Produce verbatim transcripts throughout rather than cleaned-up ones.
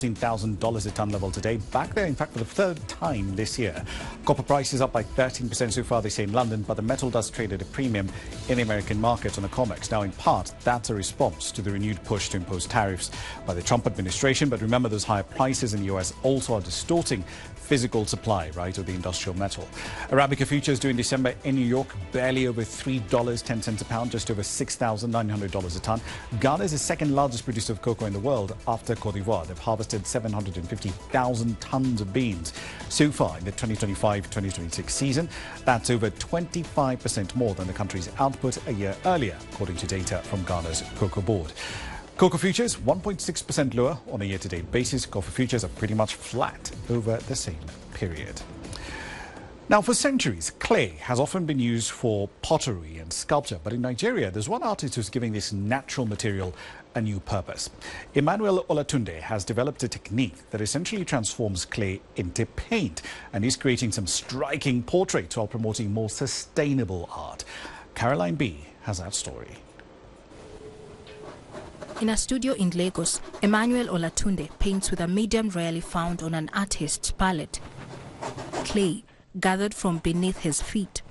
fifteen thousand dollars a ton level today, back there in fact for the third time this year. Copper price is up by thirteen percent so far, they say in London, but the metal does trade at a premium in the American market on the COMEX. Now in part that's a response to the renewed push to impose tariffs by the Trump administration, but remember those higher prices in the U S also are distorting physical supply, right, of the industrial metal. Arabica futures due in December in New York, barely over three dollars and ten cents a pound, just over six thousand nine hundred dollars a ton. Ghana is the second largest producer of cocoa in the world after Cote d'Ivoire. They've harvested seven hundred fifty thousand tons of beans so far in the twenty twenty-five twenty twenty-six season. That's over twenty-five percent more than the country's output a year earlier, according to data from Ghana's Cocoa Board. Cocoa futures one point six percent lower on a year-to-date basis. Cocoa futures are pretty much flat over the same period. Now, for centuries, clay has often been used for pottery and sculpture, but in Nigeria, there's one artist who's giving this natural material a new purpose. Emmanuel Olatunde has developed a technique that essentially transforms clay into paint, and he's creating some striking portraits while promoting more sustainable art. Caroline B has that story. In a studio in Lagos, Emmanuel Olatunde paints with a medium rarely found on an artist's palette: clay gathered from beneath his feet.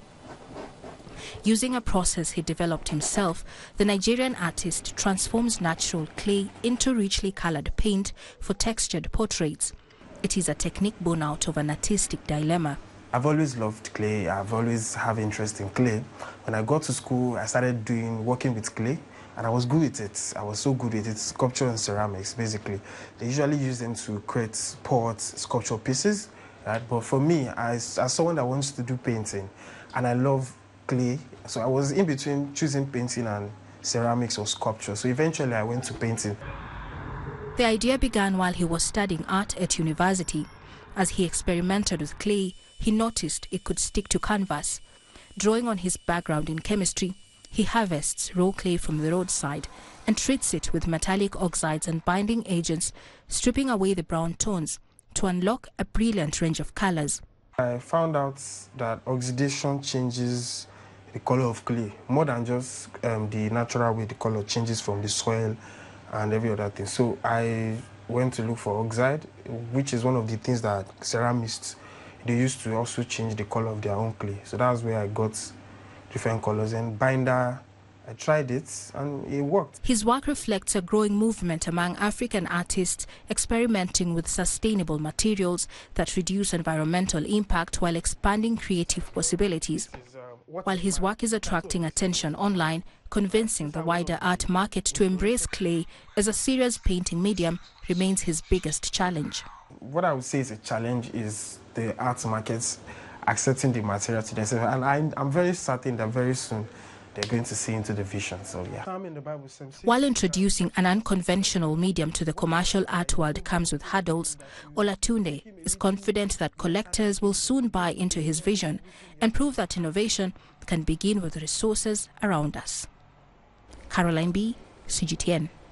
Using a process he developed himself, the Nigerian artist transforms natural clay into richly colored paint for textured portraits. It is a technique born out of an artistic dilemma. I've always loved clay. I've always have interest in clay. When I got to school, I started doing working with clay. And I was good with it. I was so good with it. Sculpture and ceramics, basically. They usually use them to create pots, sculpture pieces. Right? But for me, as, as someone that wants to do painting, and I love clay, so I was in between choosing painting and ceramics or sculpture. So eventually I went to painting. The idea began while he was studying art at university. As he experimented with clay, he noticed it could stick to canvas. Drawing on his background in chemistry, he harvests raw clay from the roadside and treats it with metallic oxides and binding agents, stripping away the brown tones to unlock a brilliant range of colors. I found out that oxidation changes the color of clay, more than just um, the natural way the color changes from the soil and every other thing. So I went to look for oxide, which is one of the things that ceramists, they used to also change the color of their own clay. So that's where I got different colors. And binder, I tried it and it worked. His work reflects a growing movement among African artists experimenting with sustainable materials that reduce environmental impact while expanding creative possibilities. While his work is attracting attention online, convincing the wider art market to embrace clay as a serious painting medium remains his biggest challenge. What I would say is a challenge is the art markets accepting the material to themselves, and I, I'm very certain that very soon they're going to see into the vision. So yeah. While introducing an unconventional medium to the commercial art world comes with hurdles, Olatunde is confident that collectors will soon buy into his vision and prove that innovation can begin with resources around us. Caroline B, C G T N.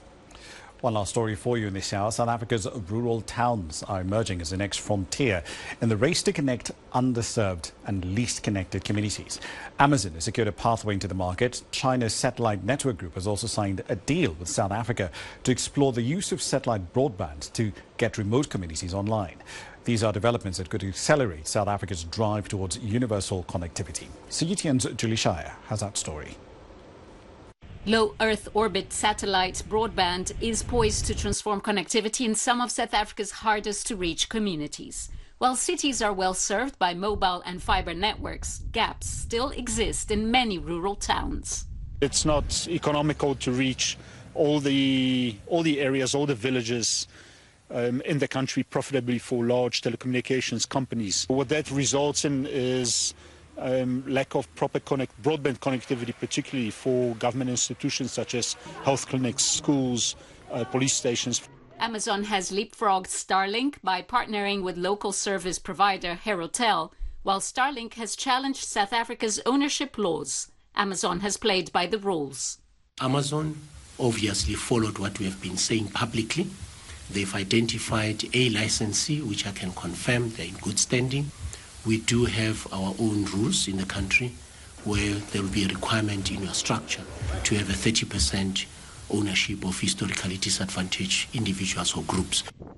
One last story for you in this hour. South Africa's rural towns are emerging as the next frontier in the race to connect underserved and least connected communities. Amazon has secured a pathway into the market. China's satellite network group has also signed a deal with South Africa to explore the use of satellite broadband to get remote communities online. These are developments that could accelerate South Africa's drive towards universal connectivity. C G T N's Julie Shire has that story. Low Earth orbit satellite broadband is poised to transform connectivity in some of South Africa's hardest to reach communities. While cities are well served by mobile and fiber networks, gaps still exist in many rural towns. It's not economical to reach all the, all the areas, all the villages um, in the country profitably for large telecommunications companies. What that results in is Um, lack of proper connect, broadband connectivity, particularly for government institutions such as health clinics, schools, uh, police stations. Amazon has leapfrogged Starlink by partnering with local service provider Herotel, while Starlink has challenged South Africa's ownership laws. Amazon has played by the rules. Amazon obviously followed what we have been saying publicly. They've identified a licensee, which I can confirm they're in good standing. We do have our own rules in the country where there will be a requirement in your structure to have a thirty percent ownership of historically disadvantaged individuals or groups.